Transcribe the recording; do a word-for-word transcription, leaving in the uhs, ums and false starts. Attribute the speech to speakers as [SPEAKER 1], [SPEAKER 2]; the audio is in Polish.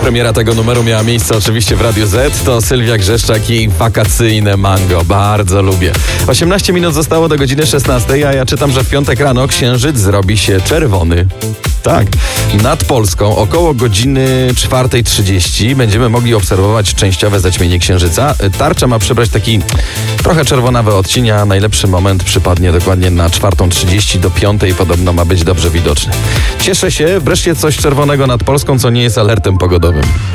[SPEAKER 1] Premiera tego numeru miała miejsce oczywiście w Radiu Z. To Sylwia Grzeszczak i wakacyjne mango. Bardzo lubię. osiemnaście minut zostało do godziny szesnastej, a ja czytam, że w piątek rano księżyc zrobi się czerwony. Tak. Nad Polską około godziny czwartej trzydzieści będziemy mogli obserwować częściowe zaćmienie księżyca. Tarcza ma przybrać taki trochę czerwonawy odcień, a najlepszy moment przypadnie dokładnie na czwartą trzydzieści do piątej. Podobno ma być dobrze widoczny. Cieszę się, wreszcie coś czerwonego nad Polską, co nie jest alertem pogodowym.